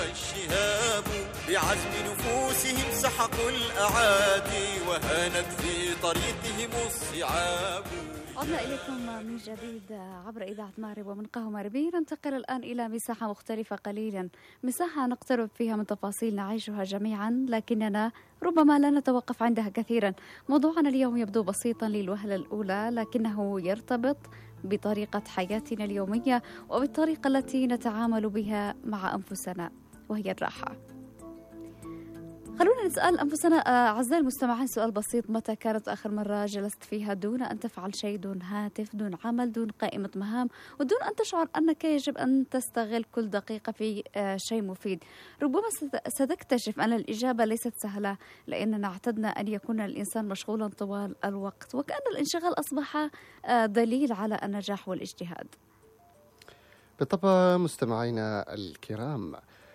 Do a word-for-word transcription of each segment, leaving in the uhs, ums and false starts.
الشهاب بعزم نفوسهم سحقوا الأعادي وهانت في طريقهم الصعاب. عدنا إليكم من جديد عبر إذاعة مأرب ومن قهوة مأربية. ننتقل الآن إلى مساحة مختلفة قليلا، مساحة نقترب فيها من تفاصيل نعيشها جميعا لكننا ربما لا نتوقف عندها كثيرا. موضوعنا اليوم يبدو بسيطا للوهلة الأولى لكنه يرتبط بطريقة حياتنا اليومية وبالطريقة التي نتعامل بها مع أنفسنا، وهي الراحة. خلونا نسأل أنفسنا أعزائي المستمعين سؤال بسيط: متى كانت آخر مرة جلست فيها دون أن تفعل شيء، دون هاتف، دون عمل، دون قائمة مهام، ودون أن تشعر أنك يجب أن تستغل كل دقيقة في شيء مفيد؟ ربما ستكتشف أن الإجابة ليست سهلة، لأننا اعتدنا أن يكون الإنسان مشغولا طوال الوقت، وكأن الانشغال أصبح دليل على النجاح والاجتهاد. بالطبع مستمعينا الكرام،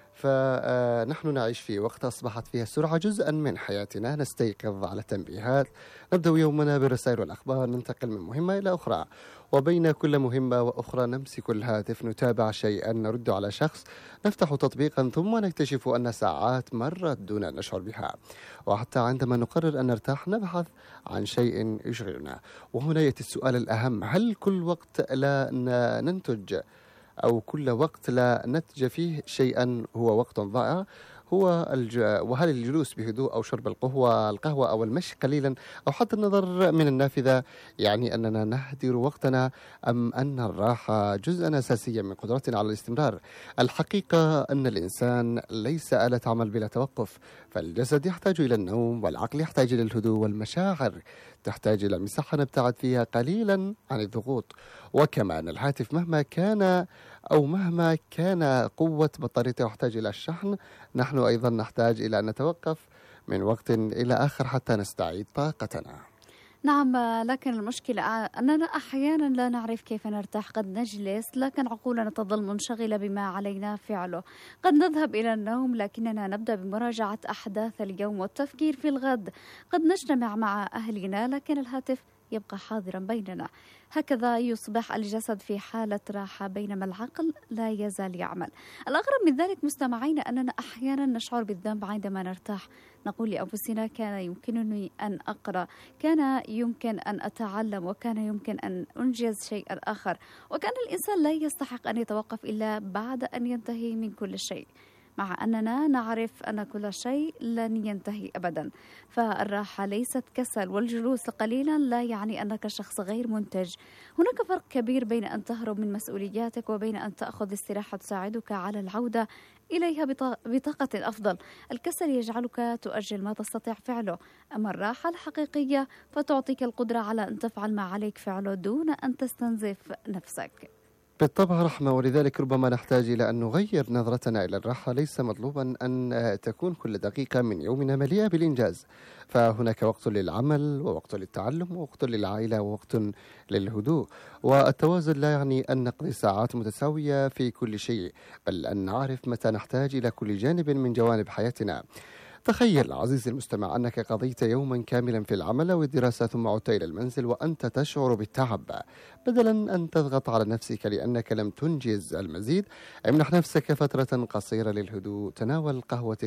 فنحن نعيش في وقت أصبحت فيها السرعة جزءا من حياتنا. نستيقظ على التنبيهات، نبدأ يومنا بالرسائل والأخبار، ننتقل من مهمة إلى أخرى، وبين كل مهمة وأخرى نمسك الهاتف، نتابع شيئا، نرد على شخص، نفتح تطبيقا، ثم نكتشف أن ساعات مرت دون أن نشعر بها. وحتى عندما نقرر أن نرتاح نبحث عن شيء يشغلنا. وهنا يأتي السؤال الأهم: هل كل وقت لا ننتج أو كل وقت لا نتج فيه شيئا هو وقت ضائع؟ هو الج... وهل الجلوس بهدوء أو شرب القهوة القهوة أو المشي قليلا أو حتى النظر من النافذة يعني أننا نهدر وقتنا، أم أن الراحة جزءا أساسيا من قدرتنا على الاستمرار؟ الحقيقة أن الإنسان ليس آلة عمل بلا توقف، فالجسد يحتاج إلى النوم، والعقل يحتاج إلى الهدوء، والمشاعر تحتاج إلى مساحة نبتعد فيها قليلا عن الضغوط. وكمان الهاتف مهما كان أو مهما كان قوة بطاريته يحتاج إلى الشحن، نحن أيضا نحتاج إلى أن نتوقف من وقت إلى آخر حتى نستعيد طاقتنا. نعم، لكن المشكلة أننا أحيانا لا نعرف كيف نرتاح. قد نجلس لكن عقولنا تظل منشغلة بما علينا فعله. قد نذهب إلى النوم لكننا نبدأ بمراجعة أحداث اليوم والتفكير في الغد. قد نجتمع مع أهلنا لكن الهاتف يبقى حاضرا بيننا. هكذا يصبح الجسد في حالة راحة بينما العقل لا يزال يعمل. الأغرب من ذلك مستمعين أننا أحيانا نشعر بالذنب عندما نرتاح. نقول لأنفسنا: كان يمكنني أن أقرأ، كان يمكن أن أتعلم، وكان يمكن أن أنجز شيئا آخر. وكأن الإنسان لا يستحق أن يتوقف إلا بعد أن ينتهي من كل شيء، مع أننا نعرف أن كل شيء لن ينتهي أبدا. فالراحة ليست كسل، والجلوس قليلا لا يعني أنك شخص غير منتج. هناك فرق كبير بين أن تهرب من مسؤولياتك وبين أن تأخذ استراحة تساعدك على العودة إليها بطاقة أفضل. الكسل يجعلك تؤجل ما تستطيع فعله، أما الراحة الحقيقية فتعطيك القدرة على أن تفعل ما عليك فعله دون أن تستنزف نفسك. بالطبع رحمة، ولذلك ربما نحتاج إلى أن نغير نظرتنا إلى الراحة. ليس مطلوبا أن تكون كل دقيقة من يومنا مليئة بالإنجاز، فهناك وقت للعمل ووقت للتعلم ووقت للعائلة ووقت للهدوء. والتوازن لا يعني أن نقضي ساعات متساوية في كل شيء، بل أن نعرف متى نحتاج إلى كل جانب من جوانب حياتنا. تخيل عزيزي المستمع أنك قضيت يوما كاملا في العمل أو الدراسة ثم عدت إلى المنزل وأنت تشعر بالتعب. بدلا أن تضغط على نفسك لأنك لم تنجز المزيد، امنح نفسك فترة قصيرة للهدوء. تناول قهوتك،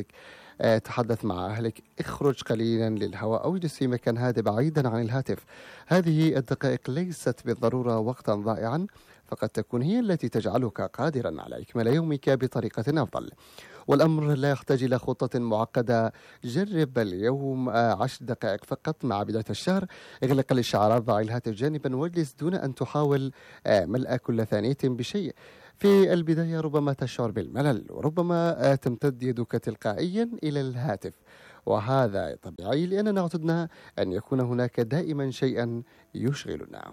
تحدث مع أهلك، اخرج قليلا للهواء أو اجلس في مكان هادئ بعيدا عن الهاتف. هذه الدقائق ليست بالضرورة وقتا ضائعا، فقد تكون هي التي تجعلك قادرا على إكمال يومك بطريقة أفضل. والأمر لا يحتاج إلى خطة معقدة. جرب اليوم عشر دقائق فقط مع بداية الشهر. اغلق الإشعارات، ضع الهاتف جانبا واجلس دون أن تحاول ملء كل ثانية بشيء. في البداية ربما تشعر بالملل، وربما تمتد يدك تلقائيا إلى الهاتف، وهذا طبيعي لأننا اعتدنا أن يكون هناك دائما شيئا يشغلنا.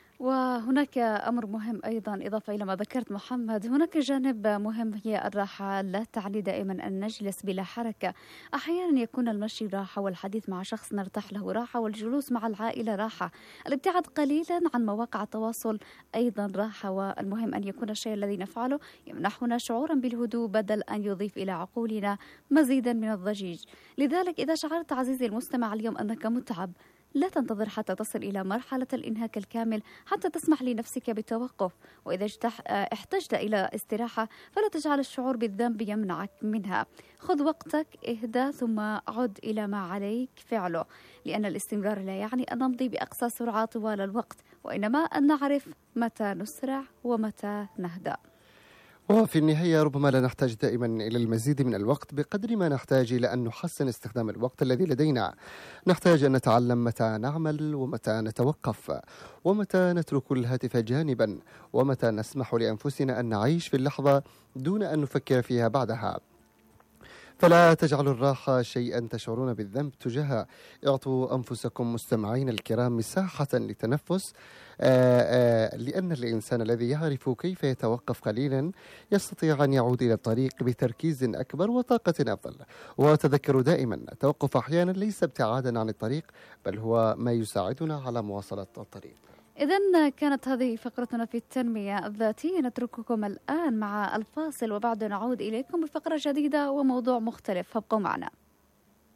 وهناك أمر مهم أيضا إضافة إلى ما ذكرت محمد، هناك جانب مهم هي الراحة. لا تعني دائما أن نجلس بلا حركة. أحيانا يكون المشي راحة، والحديث مع شخص نرتاح له راحة، والجلوس مع العائلة راحة. الابتعاد قليلا عن مواقع التواصل أيضا راحة. والمهم أن يكون الشيء الذي نفعله يمنحنا شعورا بالهدوء بدل أن يضيف إلى عقولنا مزيدا من الضجيج. لذلك إذا شعرت عزيزي المستمع اليوم أنك متعب، لا تنتظر حتى تصل إلى مرحلة الإنهاك الكامل حتى تسمح لنفسك بالتوقف، وإذا احتجت إلى استراحة فلا تجعل الشعور بالذنب يمنعك منها. خذ وقتك، اهدى، ثم عد إلى ما عليك فعله، لأن الاستمرار لا يعني أن نمضي بأقصى سرعة طوال الوقت، وإنما أن نعرف متى نسرع ومتى نهدأ. وفي النهاية ربما لا نحتاج دائما إلى المزيد من الوقت بقدر ما نحتاج إلى أن نحسن استخدام الوقت الذي لدينا. نحتاج أن نتعلم متى نعمل ومتى نتوقف، ومتى نترك الهاتف جانبا، ومتى نسمح لأنفسنا أن نعيش في اللحظة دون أن نفكر فيها بعدها. فلا تجعلوا الراحة شيئا تشعرون بالذنب تجاهه. اعطوا أنفسكم مستمعين الكرام مساحة للتنفس، آآ آآ لأن الإنسان الذي يعرف كيف يتوقف قليلا يستطيع أن يعود إلى الطريق بتركيز أكبر وطاقة أفضل. وتذكروا دائما التوقف أحيانا ليس ابتعادا عن الطريق، بل هو ما يساعدنا على مواصلة الطريق. إذن كانت هذه فقرتنا في التنمية الذاتية. نترككم الآن مع الفاصل وبعد نعود إليكم بفقرة جديدة وموضوع مختلف، فابقوا معنا.